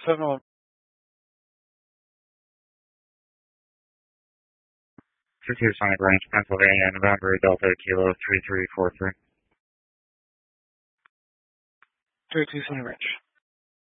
7-Eleven. 22 Sonic Ranch, Pennsylvania, November Delta Kilo 3343. 32 Sunny Ranch.